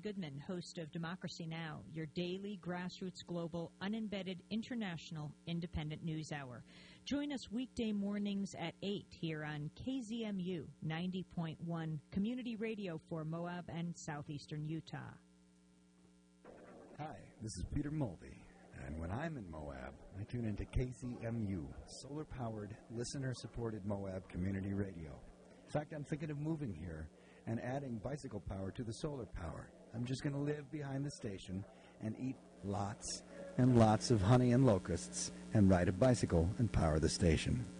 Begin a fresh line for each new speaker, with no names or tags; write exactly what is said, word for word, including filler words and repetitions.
Goodman, host of Democracy Now!, your daily grassroots, global, unembedded, international, independent news hour. Join us weekday mornings at eight here on K Z M U ninety point one, community radio for Moab and southeastern Utah.
Hi, this is Peter Mulvey, and when I'm in Moab, I tune into K Z M U, solar-powered, listener-supported Moab community radio. In fact, I'm thinking of moving here and adding bicycle power to the solar power. I'm just going to live behind the station and eat lots and lots of honey and locusts and ride a bicycle and power the station.